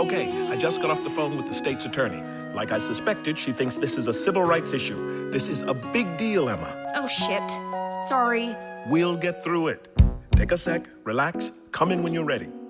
Okay, I just got off the phone with the state's attorney. Like I suspected, she thinks this is a civil rights issue. This is a big deal, Emma. Oh, shit. Sorry. We'll get through it. Take a sec, relax, come in when you're ready.